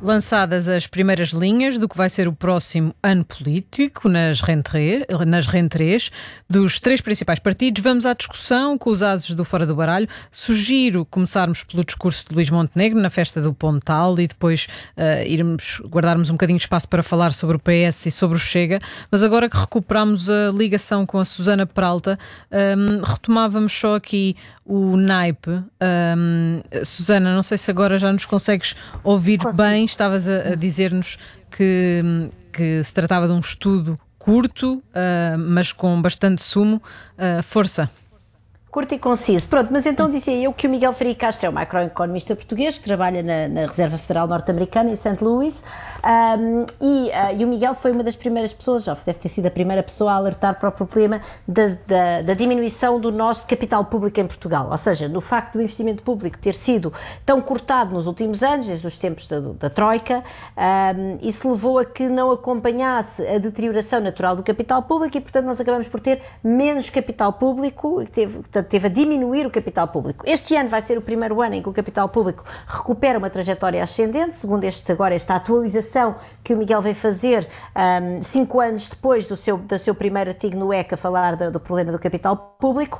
Lançadas as primeiras linhas do que vai ser o próximo ano político nas rentrées dos três principais partidos, vamos à discussão com os ases do Fora do Baralho. Sugiro começarmos pelo discurso de Luís Montenegro na festa do Pontal e depois guardarmos um bocadinho de espaço para falar sobre o PS e sobre o Chega. Mas agora que recuperamos a ligação com a Susana Peralta, retomávamos só aqui o naipe. Susana, não sei se agora já nos consegues ouvir bem. Estavas a dizer-nos que se tratava de um estudo curto, mas com bastante sumo. Força. Curto e conciso. Pronto, mas então dizia eu que o Miguel Ferreira Castro é um macroeconomista português que trabalha na Reserva Federal Norte-Americana, em St. Louis, e o Miguel foi uma das primeiras pessoas, já deve ter sido a primeira pessoa a alertar para o problema da diminuição do nosso capital público em Portugal, ou seja, do facto do investimento público ter sido tão cortado nos últimos anos, desde os tempos da Troika, isso levou a que não acompanhasse a deterioração natural do capital público e, portanto, nós acabamos por ter menos capital público, teve a diminuir o capital público. Este ano vai ser o primeiro ano em que o capital público recupera uma trajetória ascendente, segundo esta atualização que o Miguel veio fazer 5 anos depois do seu primeiro artigo no ECA a falar do problema do capital público.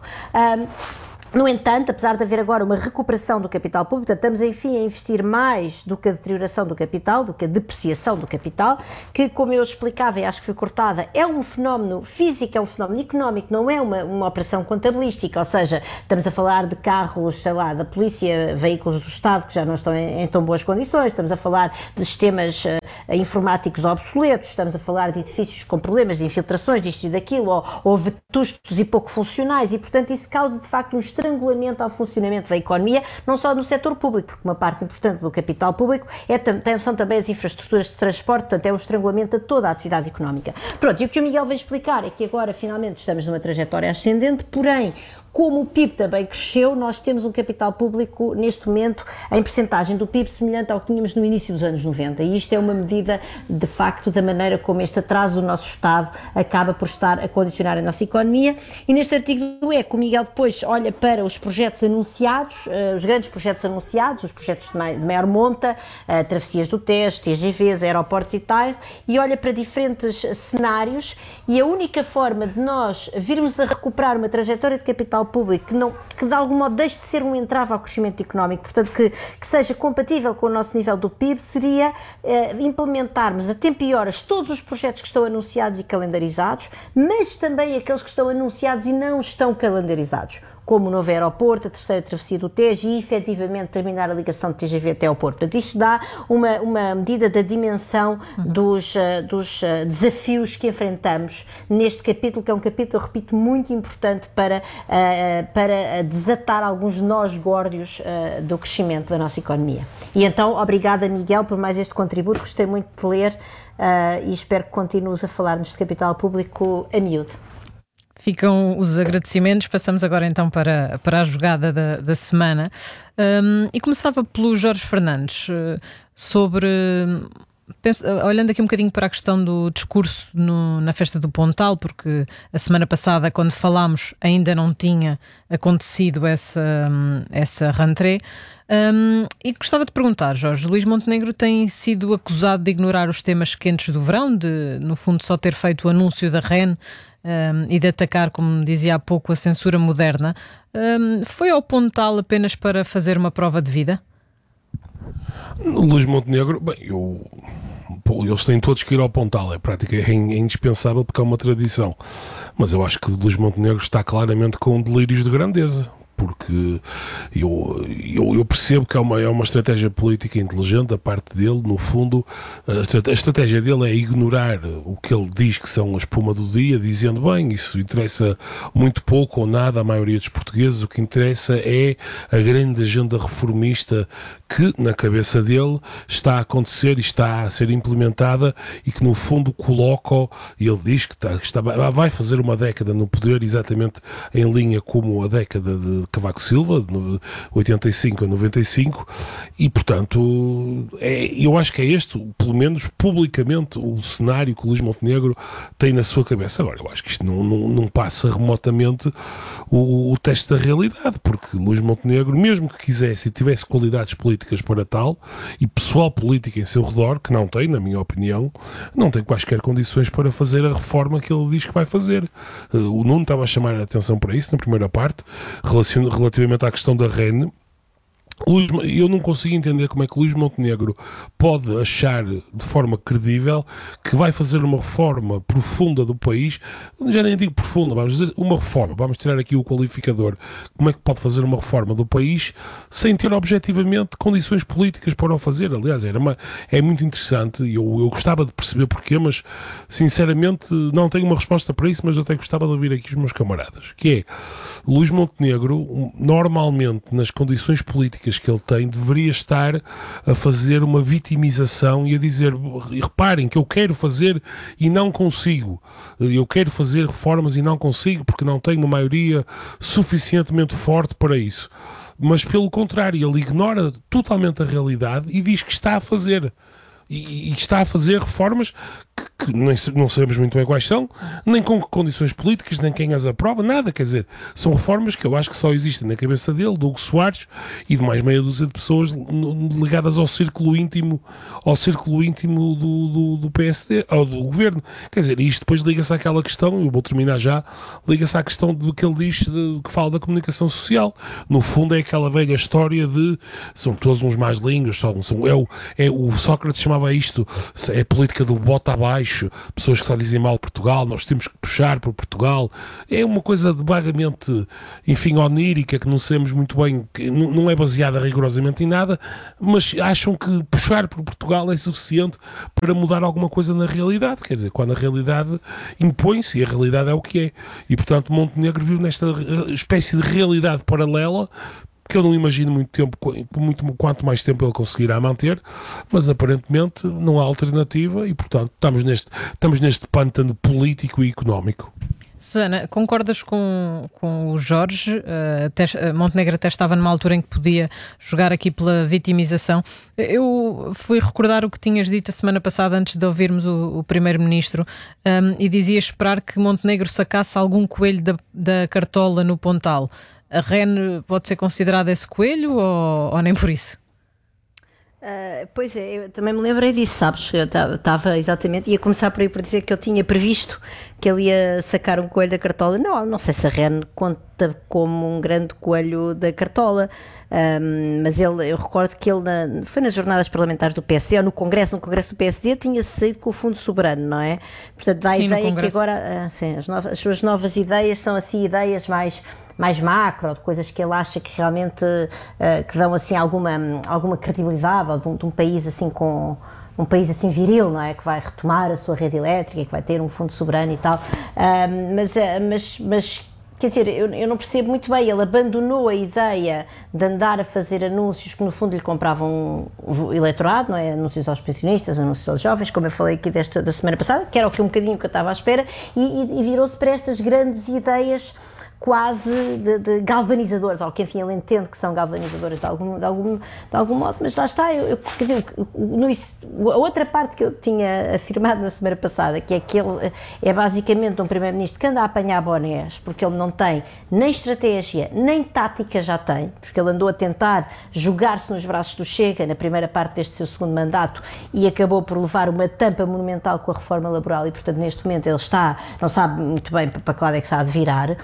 No entanto, apesar de haver agora uma recuperação do capital público, estamos, enfim, a investir mais do que a deterioração do capital, do que a depreciação do capital, que, como eu explicava e acho que foi cortada, é um fenómeno físico, é um fenómeno económico, não é uma operação contabilística, ou seja, estamos a falar de carros, sei lá, da polícia, veículos do Estado que já não estão em tão boas condições, estamos a falar de sistemas informáticos obsoletos, estamos a falar de edifícios com problemas de infiltrações, disto e daquilo, ou vetustos e pouco funcionais, e, portanto, isso causa, de facto, um estrangulamento ao funcionamento da economia, não só no setor público, porque uma parte importante do capital público são também as infraestruturas de transporte, portanto é um estrangulamento a toda a atividade económica. Pronto, e o que o Miguel veio explicar é que agora finalmente estamos numa trajetória ascendente, porém, como o PIB também cresceu, nós temos um capital público, neste momento, em percentagem do PIB, semelhante ao que tínhamos no início dos anos 90. E isto é uma medida, de facto, da maneira como este atraso do nosso Estado acaba por estar a condicionar a nossa economia. E neste artigo do ECO, o Miguel depois olha para os projetos anunciados, os grandes projetos anunciados, os projetos de maior monta, travessias do Tejo, TGVs, aeroportos e tal, e olha para diferentes cenários, e a única forma de nós virmos a recuperar uma trajetória de capital público que de algum modo deixe de ser um entrave ao crescimento económico, portanto que seja compatível com o nosso nível do PIB, seria implementarmos a tempo e horas todos os projetos que estão anunciados e calendarizados, mas também aqueles que estão anunciados e não estão calendarizados, como o novo aeroporto, a terceira travessia do Tejo e, efetivamente, terminar a ligação do TGV até ao Porto. Portanto, isto dá uma medida da dimensão dos desafios que enfrentamos neste capítulo, que é um capítulo, eu repito, muito importante para desatar alguns nós górdios do crescimento da nossa economia. E então, obrigada, Miguel, por mais este contributo, gostei muito de ler e espero que continues a falar-nos de capital público a miúdo. Ficam os agradecimentos. Passamos agora então para a jogada da semana. E começava pelo Jorge Fernandes, olhando aqui um bocadinho para a questão do discurso na festa do Pontal, porque a semana passada, quando falámos, ainda não tinha acontecido essa rentrée. E gostava de perguntar, Jorge, Luís Montenegro tem sido acusado de ignorar os temas quentes do verão, de, no fundo, só ter feito o anúncio da REN e de atacar, como dizia há pouco, a censura moderna. Foi ao Pontal apenas para fazer uma prova de vida? Luís Montenegro, bem, eles têm todos que ir ao Pontal, é indispensável porque é uma tradição, mas eu acho que Luís Montenegro está claramente com delírios de grandeza, porque eu percebo que é uma estratégia política inteligente da parte dele. No fundo, a estratégia dele é ignorar o que ele diz que são a espuma do dia, dizendo, bem, isso interessa muito pouco ou nada à maioria dos portugueses, o que interessa é a grande agenda reformista que na cabeça dele está a acontecer e está a ser implementada e que no fundo coloca, e ele diz que vai fazer uma década no poder exatamente em linha como a década de Cavaco Silva, de 85 a 95, e portanto eu acho que é este, pelo menos publicamente, o cenário que o Luís Montenegro tem na sua cabeça. Agora, eu acho que isto não passa remotamente o teste da realidade, porque Luís Montenegro, mesmo que quisesse e tivesse qualidades políticas políticas para tal e pessoal político em seu redor, que não tem, na minha opinião, não tem quaisquer condições para fazer a reforma que ele diz que vai fazer. O Nuno estava a chamar a atenção para isso na primeira parte, relativamente à questão da REN. Eu não consigo entender como é que Luís Montenegro pode achar de forma credível que vai fazer uma reforma profunda do país. Já nem digo profunda, vamos dizer uma reforma, vamos tirar aqui o qualificador. Como é que pode fazer uma reforma do país sem ter objetivamente condições políticas para o fazer? Aliás, é muito interessante e eu gostava de perceber porquê, mas sinceramente não tenho uma resposta para isso, mas eu até gostava de ouvir aqui os meus camaradas, que é Luís Montenegro, normalmente nas condições políticas que ele tem, deveria estar a fazer uma vitimização e a dizer, reparem que eu quero fazer e não consigo, eu quero fazer reformas e não consigo porque não tenho uma maioria suficientemente forte para isso. Mas pelo contrário, ele ignora totalmente a realidade e diz que está a fazer. E está a fazer reformas que não sabemos muito bem quais são, nem com que condições políticas, nem quem as aprova, nada, quer dizer, são reformas que eu acho que só existem na cabeça dele, do Hugo Soares e de mais meia dúzia de pessoas ligadas ao círculo íntimo do PSD, ou do governo. Quer dizer, isto depois liga-se àquela questão, eu vou terminar já, liga-se à questão do que ele diz, que fala da comunicação social. No fundo é aquela velha história de são todos uns mais línguas, o Sócrates chamava isto, é a política do bota abaixo, pessoas que só dizem mal Portugal, nós temos que puxar por Portugal. É uma coisa de vagamente, enfim, onírica, que não sabemos muito bem, que não é baseada rigorosamente em nada, mas acham que puxar por Portugal é suficiente para mudar alguma coisa na realidade. Quer dizer, quando a realidade impõe-se, e a realidade é o que é. E, portanto, Montenegro vive nesta espécie de realidade paralela que eu não imagino quanto mais tempo ele conseguirá manter, mas aparentemente não há alternativa e, portanto, estamos neste pântano político e económico. Susana, concordas com o Jorge? Montenegro até estava numa altura em que podia jogar aqui pela vitimização. Eu fui recordar o que tinhas dito a semana passada antes de ouvirmos o Primeiro-Ministro e dizias esperar que Montenegro sacasse algum coelho da cartola no Pontal. A REN pode ser considerada esse coelho ou nem por isso? Pois é, eu também me lembrei disso, sabes? Eu estava exatamente, ia começar por aí para dizer que eu tinha previsto que ele ia sacar um coelho da cartola. Não sei se a REN conta como um grande coelho da cartola, mas eu recordo que ele foi nas jornadas parlamentares do PSD, ou no Congresso do PSD, tinha saído com o Fundo Soberano, não é? Portanto, dá a ideia que agora as suas novas ideias são assim ideias mais macro, de coisas que ele acha que realmente que dão assim alguma credibilidade, ou de um país assim com um país assim viril, não é? Que vai retomar a sua rede elétrica, que vai ter um fundo soberano e tal, mas quer dizer, eu não percebo muito bem, ele abandonou a ideia de andar a fazer anúncios que no fundo lhe compravam o eleitorado, não é? Anúncios aos pensionistas, anúncios aos jovens, como eu falei aqui da semana passada, que era um bocadinho que eu estava à espera, e virou-se para estas grandes ideias quase de galvanizadoras, ou que enfim ele entende que são galvanizadoras de algum modo, mas lá está, quer dizer, a outra parte que eu tinha afirmado na semana passada, que é que ele é basicamente um primeiro-ministro que anda a apanhar bonés, porque ele não tem nem estratégia, nem tática já tem, porque ele andou a tentar jogar-se nos braços do Chega na primeira parte deste seu segundo mandato e acabou por levar uma tampa monumental com a reforma laboral e, portanto, neste momento ele não sabe muito bem para que lado é que se há de virar.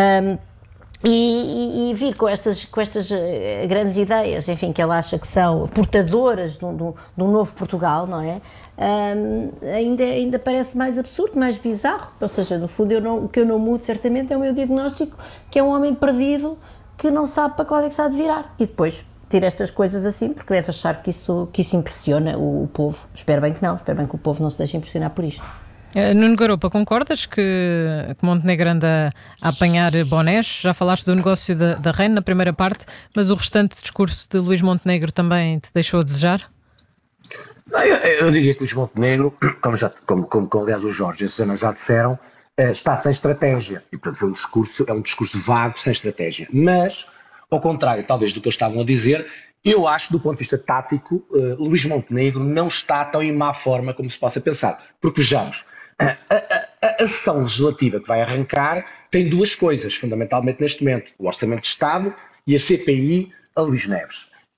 E vir com estas grandes ideias, enfim, que ele acha que são portadoras de um novo Portugal, não é? Ainda parece mais absurdo, mais bizarro. Ou seja, no fundo, o que eu não mudo certamente é o meu diagnóstico, que é um homem perdido que não sabe para que lado é que se há de virar. E depois tira estas coisas assim, porque deve achar que isso impressiona o povo. Espero bem que não, espero bem que o povo não se deixe impressionar por isto. Nuno Garopa, concordas que Montenegro anda a apanhar bonés? Já falaste do negócio da REN na primeira parte, mas o restante discurso de Luís Montenegro também te deixou a desejar? Não, eu diria que Luís Montenegro, como aliás o Jorge e a Susana já disseram, está sem estratégia. E portanto é um discurso vago, sem estratégia. Mas, ao contrário talvez do que eles estavam a dizer, eu acho que do ponto de vista tático, Luís Montenegro não está tão em má forma como se possa pensar. Porque vejamos, a sessão legislativa que vai arrancar tem duas coisas, fundamentalmente neste momento: o Orçamento de Estado e a CPI a Luís Neves.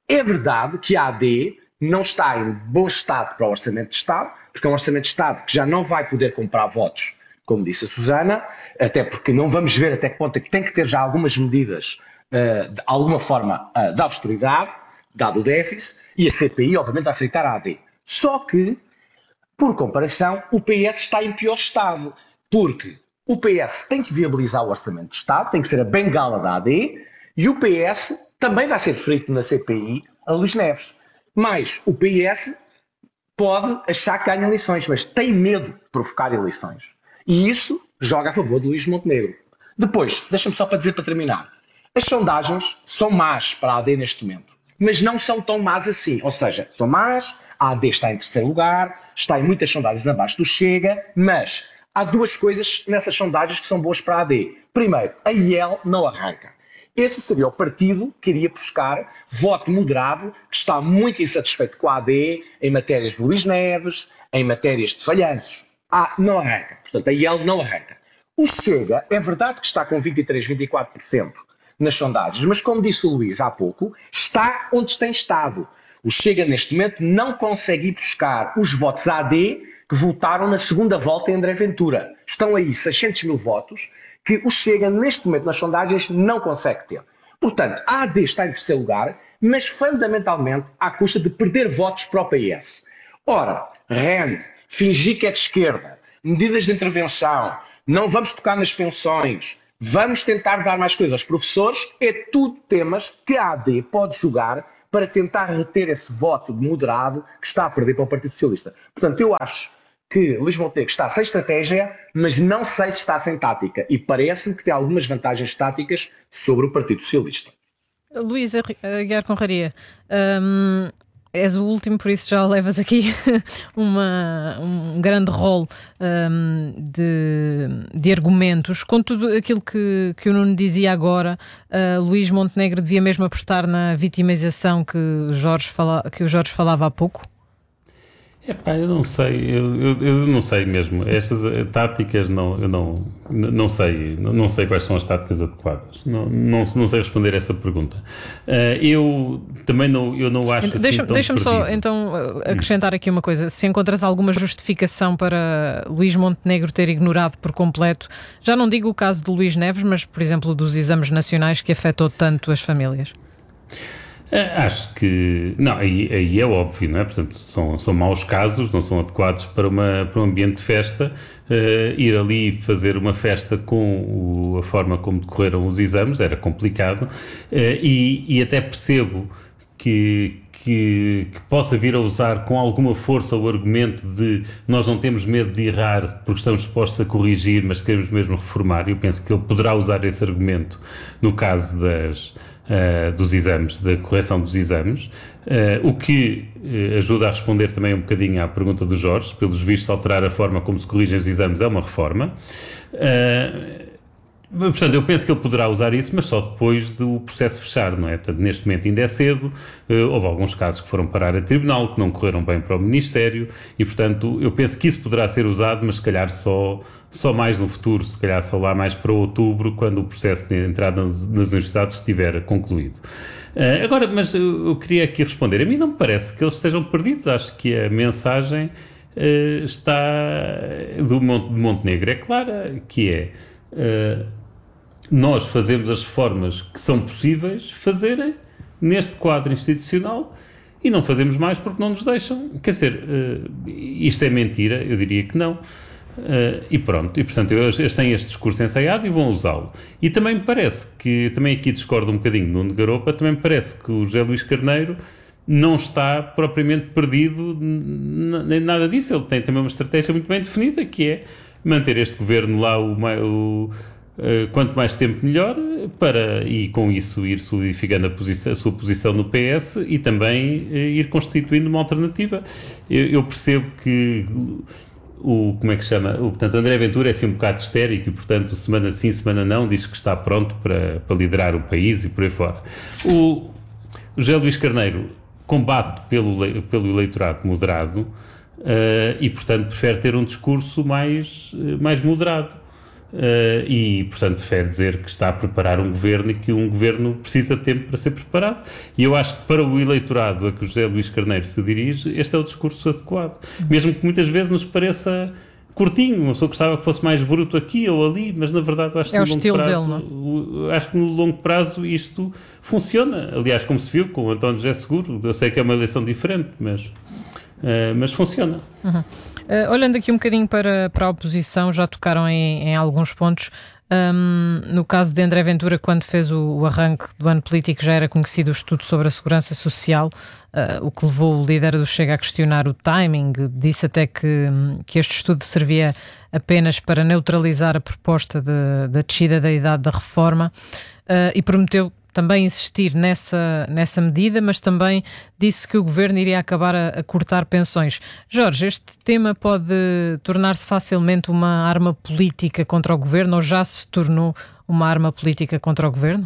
É verdade que a AD não está em bom estado para o Orçamento de Estado, porque é um Orçamento de Estado que já não vai poder comprar votos, como disse a Susana, até porque não vamos ver até que ponto é que tem que ter já algumas medidas, de alguma forma, de austeridade, dado o déficit, e a CPI, obviamente, vai fritar a AD. Só que, por comparação, o PS está em pior estado, porque o PS tem que viabilizar o Orçamento de Estado, tem que ser a bengala da AD, e o PS também vai ser frito na CPI a Luís Neves. Mas o PS pode achar que ganha eleições, mas tem medo de provocar eleições. E isso joga a favor de Luís Montenegro. Depois, deixa-me só para dizer para terminar. As sondagens são más para a AD neste momento, mas não são tão más assim. Ou seja, são más, a AD está em terceiro lugar, está em muitas sondagens abaixo do Chega, mas há duas coisas nessas sondagens que são boas para a AD. Primeiro, a IEL não arranca. Esse seria o partido que iria buscar voto moderado, que está muito insatisfeito com a AD em matérias de Luís Neves, em matérias de falhanços. Não arranca. Portanto, a IEL não arranca. O Chega, é verdade que está com 23%, 24% nas sondagens, mas como disse o Luís há pouco, está onde tem estado. O Chega, neste momento, não consegue ir buscar os votos AD que votaram na segunda volta em André Ventura. Estão aí 600 mil votos que o Chega, neste momento, nas sondagens, não consegue ter. Portanto, a AD está em terceiro lugar, mas fundamentalmente à custa de perder votos para o PS. Ora, REN, fingir que é de esquerda, medidas de intervenção, não vamos tocar nas pensões, vamos tentar dar mais coisas aos professores, é tudo temas que a AD pode jogar para tentar reter esse voto moderado que está a perder para o Partido Socialista. Portanto, eu acho que Luís Montenegro está sem estratégia, mas não sei se está sem tática. E parece-me que tem algumas vantagens táticas sobre o Partido Socialista. Luís Aguiar Conraria, és o último, por isso já levas aqui um grande rol de argumentos. Com tudo aquilo que o Nuno dizia agora, Luís Montenegro devia mesmo apostar na vitimização que o Jorge falava há pouco? Eu não sei, eu não sei mesmo. Estas táticas, eu não sei quais são as táticas adequadas. Não sei responder a essa pergunta. Eu não acho assim tão Deixa-me só, perdido. então, acrescentar aqui uma coisa. Se encontras alguma justificação para Luís Montenegro ter ignorado por completo, já não digo o caso do Luís Neves, mas, por exemplo, dos exames nacionais que afetou tanto as famílias. Acho que... Não, aí é óbvio, não é? Portanto, são maus casos, não são adequados para um ambiente de festa. Ir ali fazer uma festa com a forma como decorreram os exames era complicado. E até percebo que possa vir a usar com alguma força o argumento de nós não temos medo de errar porque estamos dispostos a corrigir, mas queremos mesmo reformar. Eu penso que ele poderá usar esse argumento no caso dos exames, da correção dos exames, o que ajuda a responder também um bocadinho à pergunta do Jorge. Pelos vistos, alterar a forma como se corrigem os exames é uma reforma. Portanto, eu penso que ele poderá usar isso, mas só depois do processo fechar, não é? Portanto, neste momento ainda é cedo, houve alguns casos que foram parar a tribunal, que não correram bem para o Ministério, e, portanto, eu penso que isso poderá ser usado, mas se calhar só mais no futuro, se calhar só lá mais para outubro, quando o processo de entrada nas universidades estiver concluído. Agora, mas eu queria aqui responder, a mim não me parece que eles estejam perdidos, acho que a mensagem de Montenegro é clara, que é... nós fazemos as reformas que são possíveis fazerem neste quadro institucional e não fazemos mais porque não nos deixam. Quer dizer, isto é mentira? Eu diria que não. E pronto, e portanto eles têm este discurso ensaiado e vão usá-lo. E também me parece que, também aqui discordo um bocadinho no Nuno Garopa, também me parece que o José Luís Carneiro não está propriamente perdido nem nada disso. Ele tem também uma estratégia muito bem definida, que é manter este governo lá quanto mais tempo melhor, e com isso ir solidificando a sua posição no PS e também ir constituindo uma alternativa. Eu percebo que portanto, André Ventura é assim um bocado histérico e, portanto, semana sim, semana não, diz que está pronto para liderar o país e por aí fora. O José Luís Carneiro combate pelo eleitorado moderado e, portanto, prefere ter um discurso mais moderado. e, portanto, prefere dizer que está a preparar um governo e que um governo precisa de tempo para ser preparado. E eu acho que para o eleitorado a que o José Luís Carneiro se dirige, este é o discurso adequado. Mesmo que muitas vezes nos pareça curtinho, uma pessoa gostava que fosse mais bruto aqui ou ali, mas na verdade eu acho que no longo prazo, acho que no longo prazo isto funciona. Aliás, como se viu com o António José Seguro, eu sei que é uma eleição diferente, mas funciona. Uhum. Olhando aqui um bocadinho para a oposição, já tocaram em alguns pontos. No caso de André Ventura, quando fez o arranque do ano político, já era conhecido o estudo sobre a segurança social, o que levou o líder do Chega a questionar o timing. Disse até que este estudo servia apenas para neutralizar a proposta da descida da idade da reforma, e prometeu também insistir nessa medida, mas também disse que o governo iria acabar a cortar pensões. Jorge, este tema pode tornar-se facilmente uma arma política contra o governo, ou já se tornou uma arma política contra o governo?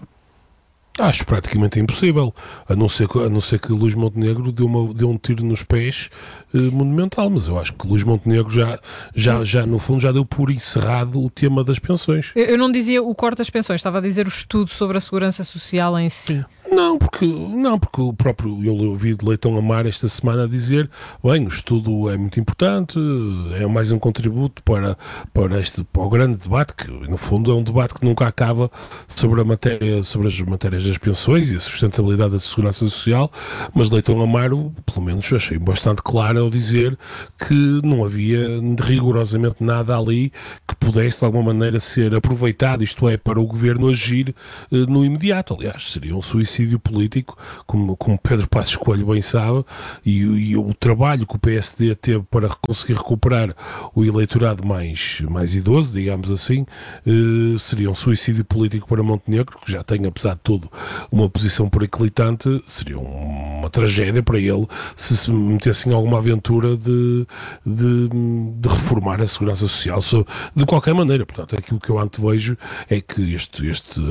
Acho praticamente impossível, a não ser que Luís Montenegro deu um tiro nos pés monumental, mas eu acho que Luís Montenegro já no fundo já deu por encerrado o tema das pensões. Eu não dizia o corte das pensões, estava a dizer o estudo sobre a segurança social em si. Não, porque o próprio, eu ouvi de Leitão Amar esta semana a dizer, bem, o estudo é muito importante, é mais um contributo para o grande debate, que no fundo é um debate que nunca acaba sobre as matérias das pensões e a sustentabilidade da segurança social, mas Leitão Amaro, pelo menos achei bastante claro ao dizer que não havia rigorosamente nada ali que pudesse de alguma maneira ser aproveitado, isto é, para o governo agir no imediato. Aliás, seria um suicídio político, como Pedro Passos Coelho bem sabe, e o trabalho que o PSD teve para conseguir recuperar o eleitorado mais idoso, digamos assim, seria um suicídio político para Montenegro, que já tem, apesar de tudo, uma posição periclitante. Seria uma tragédia para ele se metesse em alguma aventura de reformar a segurança social de qualquer maneira. Portanto, aquilo que eu antevejo é que este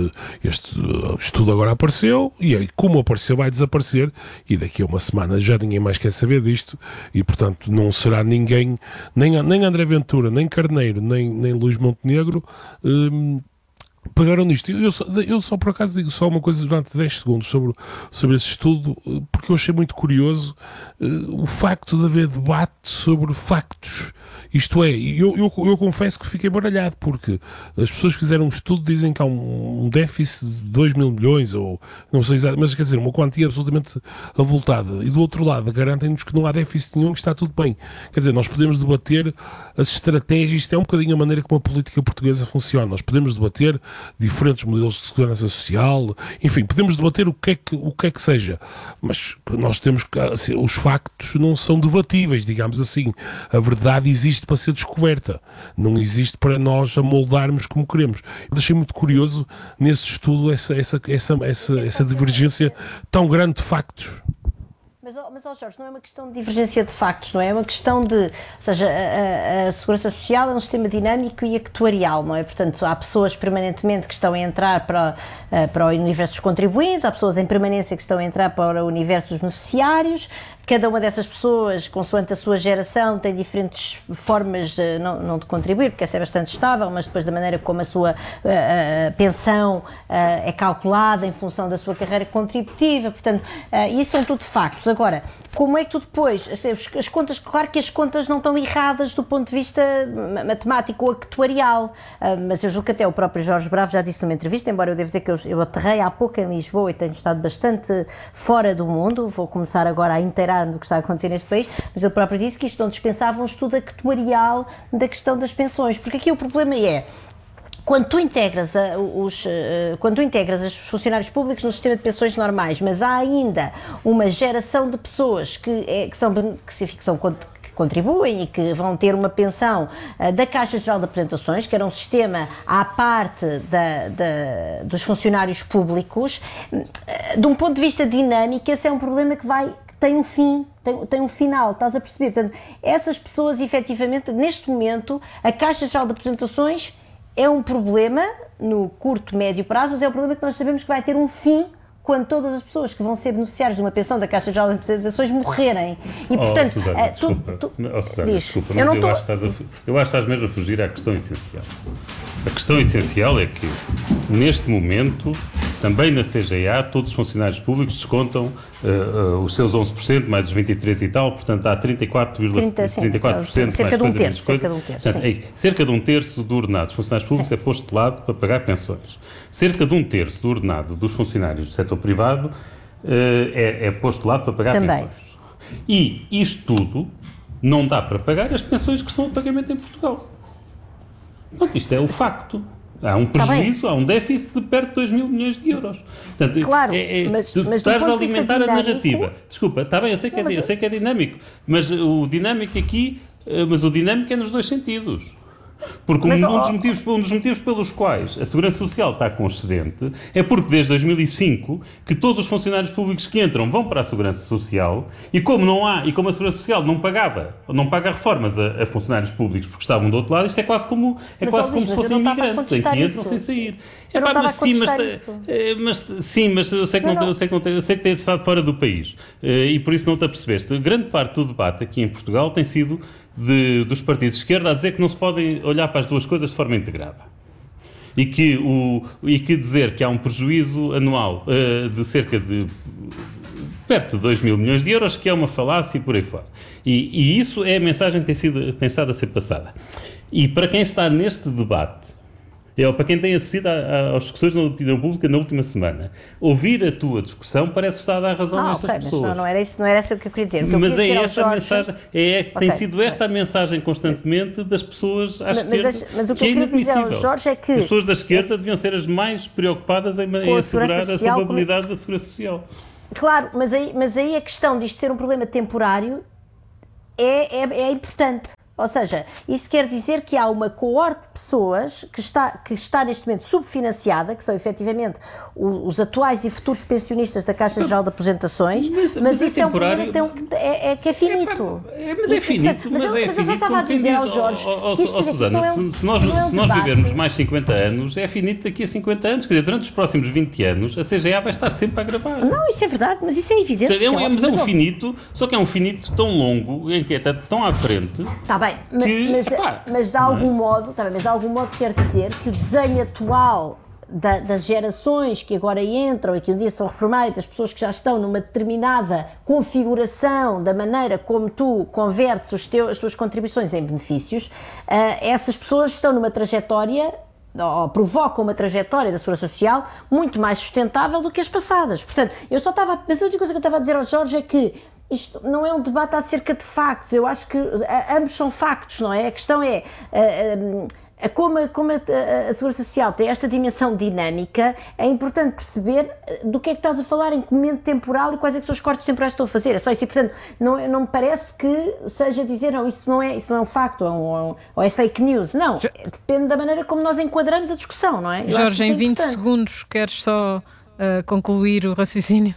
estudo agora apareceu, e aí, como apareceu, vai desaparecer, e daqui a uma semana já ninguém mais quer saber disto, e portanto não será ninguém, nem André Ventura, nem Carneiro, nem Luís Montenegro pegaram nisto. Eu só por acaso digo só uma coisa durante 10 segundos sobre esse estudo, porque eu achei muito curioso o facto de haver debate sobre factos. Isto é, eu confesso que fiquei baralhado, porque as pessoas que fizeram um estudo dizem que há um déficit de 2 mil milhões, ou não sei exatamente, mas quer dizer, uma quantia absolutamente avultada. E do outro lado, garantem-nos que não há déficit nenhum, que está tudo bem. Quer dizer, nós podemos debater as estratégias, isto é um bocadinho a maneira como a política portuguesa funciona. Nós podemos debater diferentes modelos de segurança social, enfim, podemos debater o que é que seja, mas nós temos que, assim, os factos não são debatíveis, digamos assim. A verdade existe para ser descoberta, não existe para nós amoldarmos como queremos. Eu achei muito curioso nesse estudo essa divergência tão grande de factos. Mas, Jorge, não é uma questão de divergência de factos, não é? É uma questão de... Ou seja, a segurança social é um sistema dinâmico e actuarial, não é? Portanto, há pessoas permanentemente que estão a entrar para o universo dos contribuintes, há pessoas em permanência que estão a entrar para o universo dos beneficiários. Cada uma dessas pessoas, consoante a sua geração, tem diferentes formas não de contribuir, porque essa é bastante estável, mas depois da maneira como a sua pensão é calculada em função da sua carreira contributiva. Portanto, isso são tudo factos. Agora, como é que tu depois, as contas, claro que as contas não estão erradas do ponto de vista matemático ou actuarial, mas eu julgo que até o próprio Jorge Bravo já disse numa entrevista, embora eu devo dizer que eu aterrei há pouco em Lisboa e tenho estado bastante fora do mundo, vou começar agora a inteirar do que está a acontecer neste país, mas ele próprio disse que isto não dispensava um estudo actuarial da questão das pensões, porque aqui o problema é, quando tu integras os funcionários públicos no sistema de pensões normais, mas há ainda uma geração de pessoas que contribuem e que vão ter uma pensão da Caixa Geral de Apresentações, que era um sistema à parte dos funcionários públicos. De um ponto de vista dinâmico, esse é um problema que tem um fim, tem um final, estás a perceber? Portanto, essas pessoas, efetivamente, neste momento, a Caixa Geral de Apresentações é um problema no curto, médio prazo, mas é um problema que nós sabemos que vai ter um fim quando todas as pessoas que vão ser beneficiários de uma pensão da Caixa Geral de Apresentações morrerem. E, portanto, Susana, desculpa, mas eu acho que estás mesmo a fugir à questão essencial. A questão essencial é que, neste momento, também na CGA, todos os funcionários públicos descontam os seus 11%, mais os 23% e tal, portanto há 34%, cerca de um terço. Cerca de um terço do ordenado dos funcionários públicos é posto de lado para pagar pensões. Cerca de um terço do ordenado dos funcionários do setor privado é posto de lado para pagar pensões. E isto tudo não dá para pagar as pensões que estão a pagamento em Portugal. Portanto, isto é o facto. Há um prejuízo, há um déficit de perto de 2 mil milhões de euros. Portanto, claro, tu estás a alimentar a narrativa. Desculpa, está bem, eu sei que é dinâmico, mas o dinâmico aqui, o dinâmico é nos dois sentidos. Porque um dos motivos pelos quais a Segurança Social está com excedente é porque desde 2005 que todos os funcionários públicos que entram vão para a Segurança Social e como a Segurança Social não paga reformas a funcionários públicos porque estavam do outro lado, isto é quase como se fossem imigrantes, em que entram sem sair. Mas eu sei que tens estado fora do país e por isso não te apercebeste. Grande parte do debate aqui em Portugal tem sido dos partidos de esquerda a dizer que não se podem olhar para as duas coisas de forma integrada. E que dizer que há um prejuízo anual de cerca de perto de 2 mil milhões de euros, que é uma falácia e por aí fora. E isso é a mensagem que tem estado a ser passada. E para quem está neste debate, para quem tem assistido às discussões na opinião pública na última semana, ouvir a tua discussão parece estar a dar razão a estas pessoas. Mas não era isso que eu queria dizer. Mas é esta a mensagem, tem sido esta a mensagem constantemente das pessoas à esquerda, mas o que é inadmissível. Jorge, é que as pessoas da esquerda deviam ser as mais preocupadas em assegurar a salvabilidade da Segurança Social. Claro, mas aí a questão disto ser um problema temporário é importante. Ou seja, isso quer dizer que há uma coorte de pessoas que está neste momento subfinanciada, que são efetivamente os atuais e futuros pensionistas da Caixa Geral de Apresentações, mas isso é temporário. É um problema que é finito. Mas é finito, mas é finito como quem diz, Susana, se nós vivermos mais 50 anos, é finito daqui a 50 anos, quer dizer, durante os próximos 20 anos, a CGA vai estar sempre a gravar. Não, isso é verdade, mas isso é evidente. Mas é um finito, só que é um finito tão longo, em que está tão à frente. Está bem. Mas de algum modo quer dizer que o desenho atual das gerações que agora entram e que um dia são reformadas, das pessoas que já estão numa determinada configuração da maneira como tu convertes as tuas contribuições em benefícios, essas pessoas estão numa trajetória, ou provocam uma trajetória da Segurança Social muito mais sustentável do que as passadas. Portanto, mas a única coisa que eu estava a dizer ao Jorge é que isto não é um debate acerca de factos, eu acho que ambos são factos, não é? A questão é como a Segurança Social tem esta dimensão dinâmica, é importante perceber do que é que estás a falar, em que momento temporal e quais é que são os cortes temporais que estão a fazer. É só isso, e portanto não me parece que seja dizer, não, isso não é um facto, ou é fake news. Não, depende da maneira como nós enquadramos a discussão, não é? Jorge, em 20 segundos, queres só concluir o raciocínio?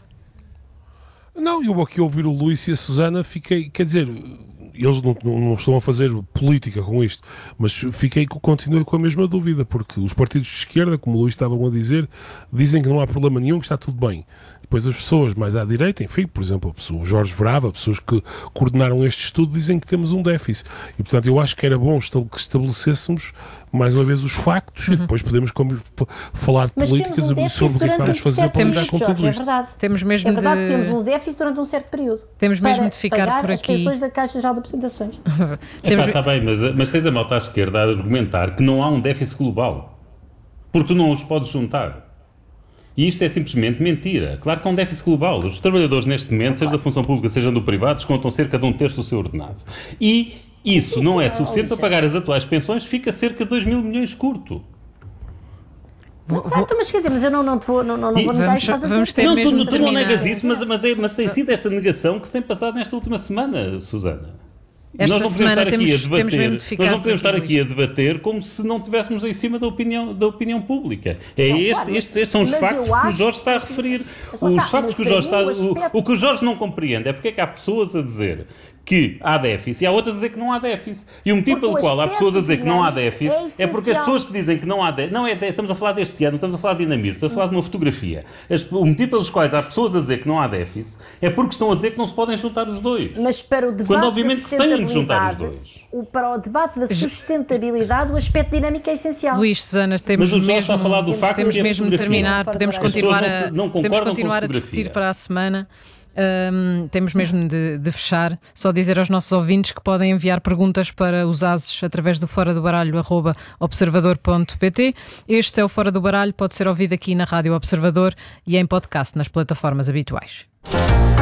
Não, eu aqui a ouvir o Luís e a Susana fiquei, quer dizer, eles não estão a fazer política com isto, mas continuei com a mesma dúvida, porque os partidos de esquerda, como o Luís estava a dizer, dizem que não há problema nenhum, que está tudo bem. Depois as pessoas mais à direita, enfim, por exemplo, o Jorge Brava, pessoas que coordenaram este estudo, dizem que temos um déficit. E, portanto, eu acho que era bom que estabelecêssemos, mais uma vez, os factos e depois podemos falar de políticas sobre o que é que vamos fazer para lidar com tudo isto. É verdade. Temos mesmo que temos um déficit durante um certo período. Temos mesmo de ficar por aqui. As pensões da Caixa Geral de Apresentações. Está bem, mas tens a malta à esquerda a argumentar que não há um déficit global. Porque tu não os podes juntar. E isto é simplesmente mentira. Claro que é um déficit global. Os trabalhadores neste momento, seja da função pública, seja do privado, descontam cerca de um terço do seu ordenado. E isso não é suficiente para pagar as atuais pensões, fica cerca de 2 mil milhões curto. Claro, mas quer dizer, mas eu não vou negar isso. Tu não negas isso, mas tem sido esta negação que se tem passado nesta última semana, Susana. Esta semana temos mesmo de ficar. Nós não podemos estar aqui a debater como se não estivéssemos em cima da opinião pública. Estes são os factos que o Jorge está a referir. Os factos que o Jorge está. O que o Jorge não compreende é porque é que há pessoas a dizer que há déficit e há outras a dizer que não há déficit. E o motivo pelo qual há pessoas a dizer que não há déficit é porque as pessoas que dizem que não há déficit, não é, estamos a falar deste ano, estamos a falar de dinamismo, estamos a falar de uma fotografia. O motivo pelos quais há pessoas a dizer que não há déficit é porque estão a dizer que não se podem juntar os dois. Mas para o debate quando obviamente que se têm que juntar os dois. Para o debate da sustentabilidade, o aspecto dinâmico é essencial. Luís, Susana, temos Mas o Jorge mesmo, está a falar do facto temos que é mesmo de terminar, podemos continuar a fotografia. discutir para a semana. Temos mesmo de fechar. Só dizer aos nossos ouvintes que podem enviar perguntas para os ases através do foradobaralho@observador.pt. Este é o Fora do Baralho, pode ser ouvido aqui na Rádio Observador e em podcast nas plataformas habituais.